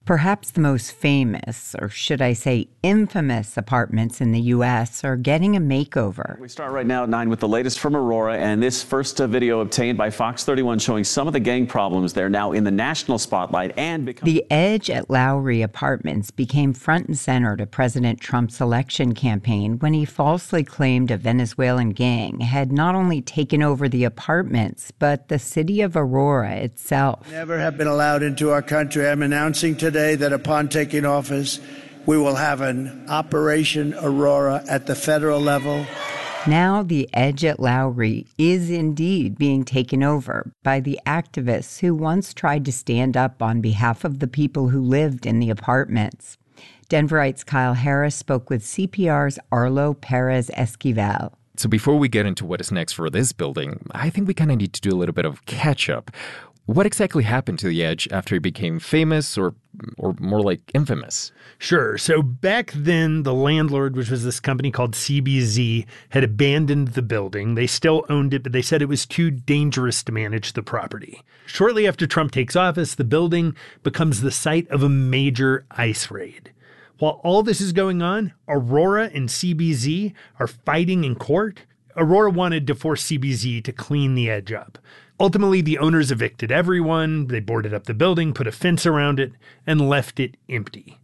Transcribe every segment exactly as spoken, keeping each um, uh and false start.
Perhaps the most famous, or should I say infamous, apartments in the U S are getting a makeover. We start right now at nine with the latest from Aurora, and this first uh, video obtained by Fox thirty-one showing some of the gang problems there now in the national spotlight and become- The Edge at Lowry Apartments became front and center to President Trump's election campaign when he falsely claimed a Venezuelan gang had not only taken over the apartments, but the city of Aurora itself. Never have been allowed into our country. I'm announcing today that upon taking office, we will have an Operation Aurora at the federal level. Now the Edge at Lowry is indeed being taken over by the activists who once tried to stand up on behalf of the people who lived in the apartments. Denverite's Kyle Harris spoke with C P R's Arlo Perez Esquivel. So before we get into what is next for this building, I think we kind of need to do a little bit of catch-up. What exactly happened to the Edge after it became famous, or or more like infamous? Sure. So back then, the landlord, which was this company called C B Z, had abandoned the building. They still owned it, but they said it was too dangerous to manage the property. Shortly after Trump takes office, the building becomes the site of a major ICE raid. While all this is going on, Aurora and C B Z are fighting in court. Aurora wanted to force C B Z to clean the Edge up. Ultimately, the owners evicted everyone, they boarded up the building, put a fence around it, and left it empty.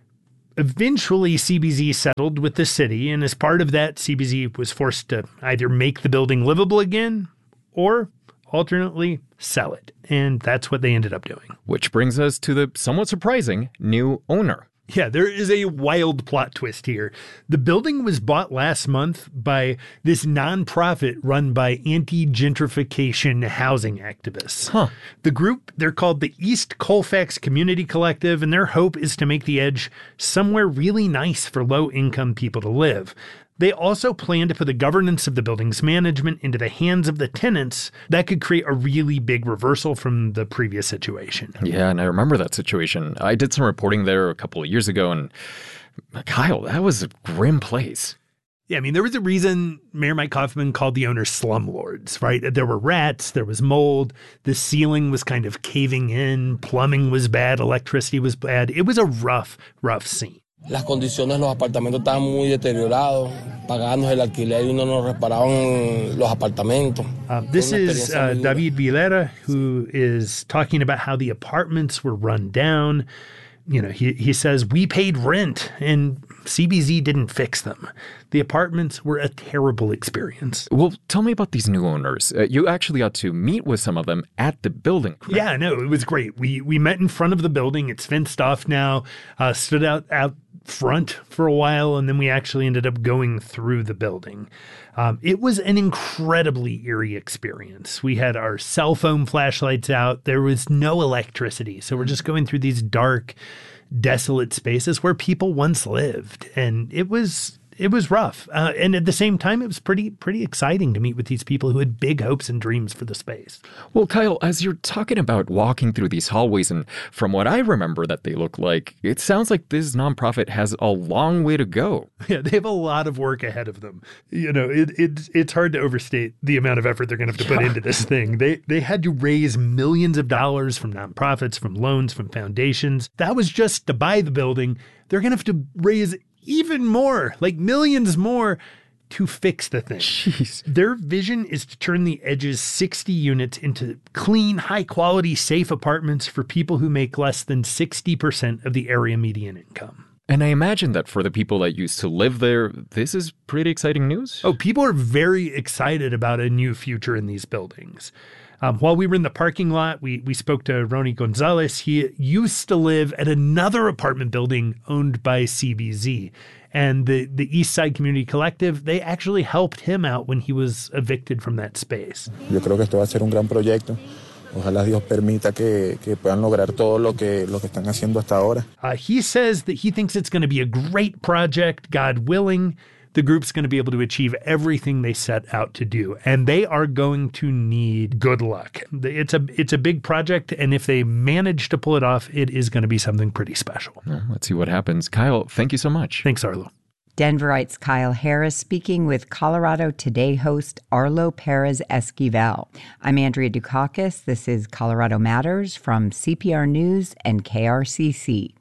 Eventually, C B Z settled with the city, and as part of that, C B Z was forced to either make the building livable again or, alternately, sell it. And that's what they ended up doing. Which brings us to the somewhat surprising new owner. Yeah, there is a wild plot twist here. The building was bought last month by this nonprofit run by anti-gentrification housing activists. Huh. The group, they're called the East Colfax Community Collective, and their hope is to make the Edge somewhere really nice for low-income people to live. They also plan to put the governance of the building's management into the hands of the tenants. That could create a really big reversal from the previous situation. Yeah, and I remember that situation. I did some reporting there a couple of years ago, and Kyle, that was a grim place. Yeah, I mean, there was a reason Mayor Mike Coffman called the owners slumlords, right? There were rats, there was mold, the ceiling was kind of caving in, plumbing was bad, electricity was bad. It was a rough, rough scene. Las condiciones de los apartamentos estaban muy deteriorados. Pagábamos el alquiler y no nos reparaban los apartamentos. Uh, this is uh, David Vilera, who is talking about how the apartments were run down. You know, he, he says, we paid rent and C B Z didn't fix them. The apartments were a terrible experience. Well, tell me about these new owners. Uh, you actually got to meet with some of them at the building. Correct? Yeah, no, it was great. We we met in front of the building. It's fenced off now, uh, stood out, out front for a while, and then we actually ended up going through the building. Um, it was an incredibly eerie experience. We had our cell phone flashlights out. There was no electricity. So we're just going through these dark, desolate spaces where people once lived. And it was it was rough. Uh, and at the same time, it was pretty pretty exciting to meet with these people who had big hopes and dreams for the space. Well, Kyle, as you're talking about walking through these hallways, and from what I remember that they look like, it sounds like this nonprofit has a long way to go. Yeah, they have a lot of work ahead of them. You know, it, it, it's hard to overstate the amount of effort they're going to have to put into this thing. They, they had to raise millions of dollars from nonprofits, from loans, from foundations. That was just to buy the building. They're going to have to raise even more, like millions more, to fix the thing. Jeez. Their vision is to turn the Edge's sixty units into clean, high-quality, safe apartments for people who make less than sixty percent of the area median income. And I imagine that for the people that used to live there, this is pretty exciting news. Oh, people are very excited about a new future in these buildings. Um, while we were in the parking lot, we we spoke to Ronnie Gonzalez. He used to live at another apartment building owned by C B Z. And the, the East Side Community Collective, they actually helped him out when he was evicted from that space. Yo creo que esto va a ser un gran proyecto. Ojalá Dios permita que, que puedan lograr todo lo que, lo que están haciendo hasta ahora. Uh, he says that he thinks it's going to be a great project, God willing. The group's going to be able to achieve everything they set out to do, and they are going to need good luck. It's a it's a big project, and if they manage to pull it off, it is going to be something pretty special. Well, let's see what happens. Kyle, thank you so much. Thanks, Arlo. Denverite's Kyle Harris speaking with Colorado Today host Arlo Perez Esquivel. I'm Andrea Dukakis. This is Colorado Matters from C P R News and K R C C.